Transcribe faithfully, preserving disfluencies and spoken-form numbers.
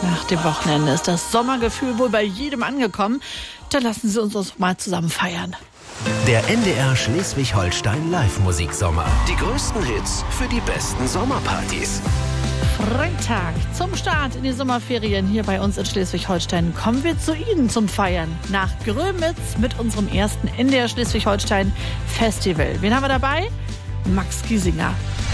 Nach dem Wochenende ist das Sommergefühl wohl bei jedem angekommen. Dann lassen Sie uns uns mal zusammen feiern. Der N D R Schleswig-Holstein Live-Musiksommer. Die größten Hits für die besten Sommerpartys. Freitag zum Start in die Sommerferien hier bei uns in Schleswig-Holstein kommen wir zu Ihnen zum Feiern. Nach Grömitz mit unserem ersten N D R Schleswig-Holstein Festival. Wen haben wir dabei? Max Giesinger.